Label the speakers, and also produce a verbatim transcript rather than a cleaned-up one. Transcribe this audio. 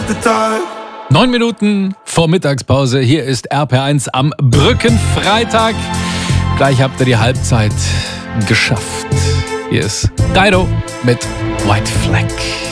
Speaker 1: Neun Minuten vor Mittagspause. Hier ist R P R eins am Brückenfreitag. Gleich habt ihr die Halbzeit geschafft. Hier ist Dido mit White Flag.